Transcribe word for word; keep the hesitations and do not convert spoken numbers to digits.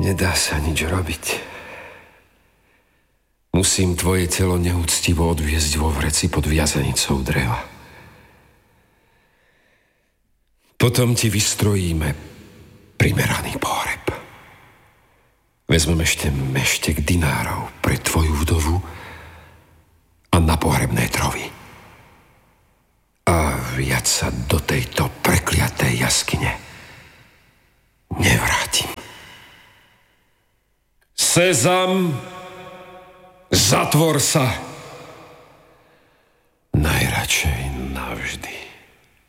Nedá sa nič robiť. Musím tvoje telo neúctivo odviezť vo vreci pod viazanicou dreva. Potom ti vystrojíme primeraný pohreb. Vezmem ešte meštek dinárov pre tvoju vdovu a na pohrebné trovy. A viac sa do tejto prekliatej jaskyne nevrátim. Sezam, zatvor sa. Najradšej